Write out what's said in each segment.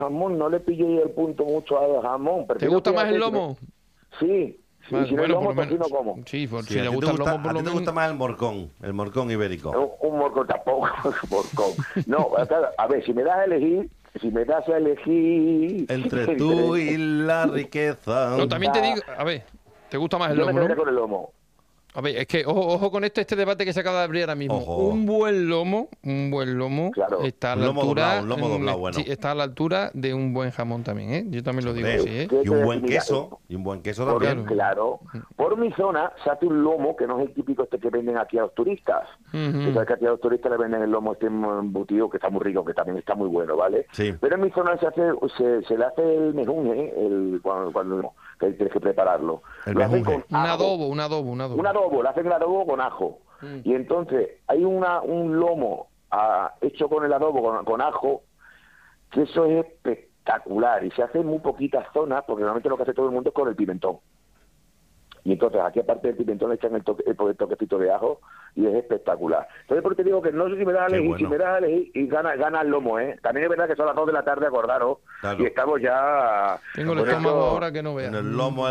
jamón, no le pillé el punto mucho al jamón. ¿Te gusta más el lomo? Sí. Sí, Vale, si no bueno, lomo, por lo menos. tocino como. Sí, Sí, si a le ti gusta el lomo, por a lo ti te menos. gusta más el morcón ibérico. Un morcón tampoco, morcón. No, claro, a ver, si me das a elegir Entre tú y la riqueza. No, también te digo, a ver, ¿te gusta más el yo me lomo, quedaría no? con el lomo. A ver, es que ojo con este debate que se acaba de abrir ahora mismo. Ojo. Un buen lomo Claro. está a Un la lomo altura, doblado, un lomo doblado, bueno. sí, está a la altura de un buen jamón también, ¿eh? Yo también lo digo Hombre, así, ¿eh? ¿Qué y te un voy a buen decir? Mira, queso. Y un buen queso Por, también. claro, por mi zona se hace un lomo que no es el típico este que venden aquí a los turistas. Tú sabes que aquí a los turistas le venden el lomo este embutido que está muy rico, que también está muy bueno, ¿vale? Sí. Pero en mi zona se le hace el mejunje, cuando que tienes que prepararlo. El Lo hacen mejunje. con ajo. Un adobo. Un adobo, le hacen el adobo con ajo. Y entonces hay un lomo hecho con el adobo, con ajo, que eso es espectacular. Y se hace en muy poquitas zonas, porque normalmente lo que hace todo el mundo es con el pimentón. Y entonces aquí aparte del pimentón le echan el toquecito de ajo y es espectacular. Entonces porque te digo que no sé si me das a Qué elegir, bueno. si me das a elegir y gana el lomo, ¿eh? También es verdad que son las 2 de la tarde, acordaros, Claro. y estamos ya... Tengo el con estómago esto- ahora que no veas. En el lomo,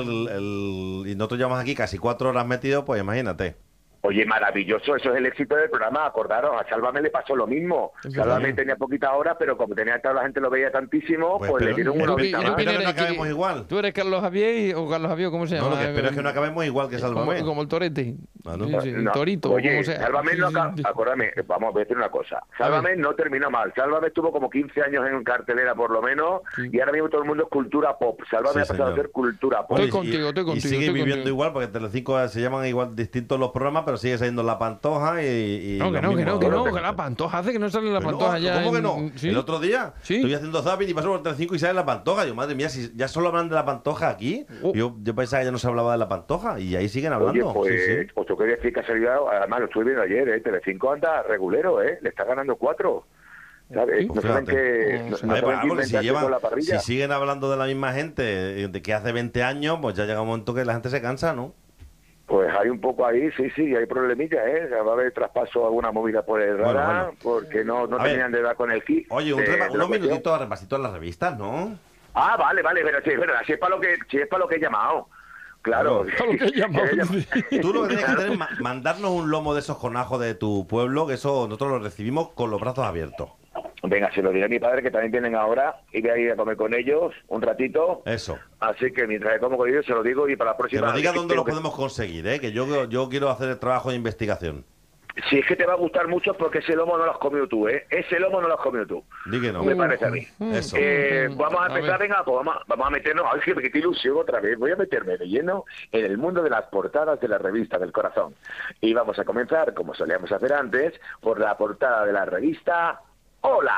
y nosotros llevamos aquí casi 4 horas metidos, pues imagínate. Oye, maravilloso, eso es el éxito del programa, acordaros, a Sálvame le pasó lo mismo. Es Sálvame verdad. tenía poquitas horas, pero como tenía toda la gente lo veía tantísimo, Pues pues le espero- dieron ¿Y una tú horita quién más. Espero que no eres? acabemos igual. ¿Tú eres Carlos Javier o Carlos Javier? ¿Cómo se llama? No, lo que espero es que no acabemos igual que Sálvame. Como el Torete. Ah, ¿no? Sí, sí, No, Torito, oye, como sea. Sálvame no Sí, sí. acuérdame, vamos a decir una cosa. Sálvame no terminó mal. Sálvame estuvo como 15 años en cartelera por lo menos, Sí. y ahora mismo todo el mundo es cultura pop. Sálvame Sí, ha pasado señor. a ser cultura pop. Bueno, Estoy contigo, y sigue estoy viviendo contigo. igual, porque Telecinco se llaman igual distintos los programas, pero sigue saliendo La Pantoja y No, que los no, mismos- que la Pantoja hace que no sale la Pero Pantoja ya. ¿Cómo que no? ¿Sí? El otro día ¿Sí? estoy haciendo zapping y paso por Telecinco y sale La Pantoja. Yo, madre mía, si ya solo hablan de La Pantoja aquí. Oh. Yo pensaba que ya no se hablaba de La Pantoja y ahí siguen Oye, hablando. pues, Sí, sí. os tengo que decir que ha salido, además lo estuve viendo ayer, Telecinco anda regulero, le está ganando 4. ¿Sabes? Sí, No saben fíjate. que, O no sea, saben Porque qué inventarse con la parrilla. si siguen hablando de la misma gente de que hace 20 años, pues ya llega un momento que la gente se cansa, ¿no? Pues hay un poco ahí, sí, hay problemillas, va a haber traspaso alguna movida por el Bueno, radar, bueno. porque no A ver. terminan de dar con el kit. Oye, de la unos cuestión. minutitos de repasito en las revistas, ¿no? Ah, vale, pero sí, es verdad, si es para lo que he llamado. Claro. Para lo que he llamado. Tú lo que tienes que hacer es mandarnos un lomo de esos con ajo de tu pueblo, que eso nosotros lo recibimos con los brazos abiertos. Venga, se lo diré a mi padre, que también vienen ahora, y voy a ir a comer con ellos un ratito. Eso. Así que mientras como con ellos se lo digo, y para la Que próxima... nos diga dónde creo lo que- podemos conseguir, ¿eh? Que yo quiero hacer el trabajo de investigación. Si es que te va a gustar mucho, porque ese lomo no lo has comido tú, Ese lomo no lo has comido tú. Di que no. Me parece a mí. Eso. Vamos a empezar, ver. venga, pues vamos a meternos, ay, qué ilusión otra vez, voy a meterme de lleno en el mundo de las portadas de la revista del corazón. Y vamos a comenzar, como solíamos hacer antes, por la portada de la revista Hola.